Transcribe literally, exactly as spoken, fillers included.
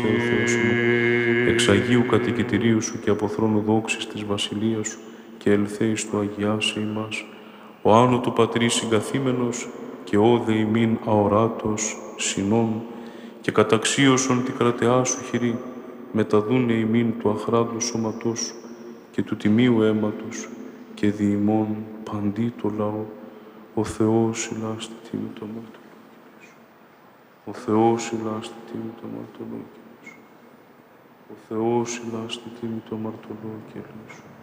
Θεέ Θεός μου, εξ Αγίου κατοικητηρίου σου και από θρόνου δόξης της βασιλείας σου και ελθέης του αγιάσε ημάς, ο άνω του Πατρί συγκαθήμενος και όδε ημίν αοράτος συνών και καταξίωσον τη κρατεά σου χειρή, μεταδούνε ημίν του αχράντου σώματός σου και του τιμίου αίματος και δι' ημών παντί το λαό, ο Θεός ηλάστη τίμη το αμαρτωλό. Ο Θεός ηλάστη τίμη το αμαρτωλό. Ο Θεός ηλάστη τίμη το αμαρτωλό και ελέησον.